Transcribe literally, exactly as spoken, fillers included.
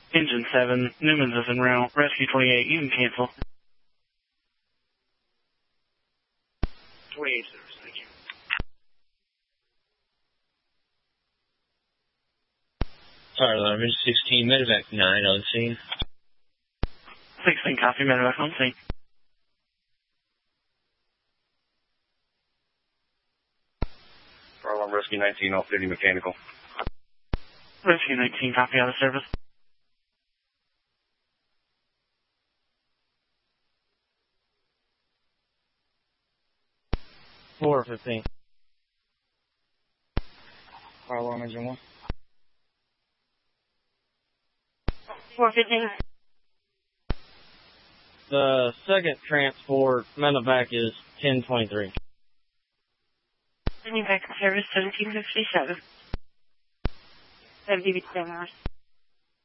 Engine seven, Newman's is en route. Rescue twenty-eight, you can cancel. twenty-eight service, thank you. Fire alarm is sixteen, medevac nine on scene. sixteen, copy, medevac on scene. Fire alarm rescue nineteen, off duty mechanical. Rescue nineteen, copy, out of service. four fifteen. Fire alarm engine one. four fifteen. The second transport medevac is ten twenty-three. Bringing back to service seventeen fifty-seven. seventy-seven hours.